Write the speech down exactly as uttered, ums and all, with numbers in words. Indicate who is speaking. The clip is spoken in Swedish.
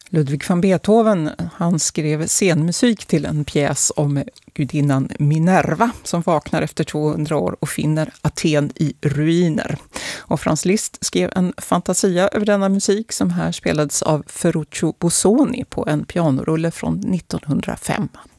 Speaker 1: Ludwig van Beethoven, han skrev scenmusik till en pjäs om gudinnan Minerva som vaknar efter tvåhundra år och finner Aten i ruiner. Och Franz Liszt skrev en fantasia över denna musik som här spelades av Ferruccio Busoni på en pianorulle från nittonhundrafem.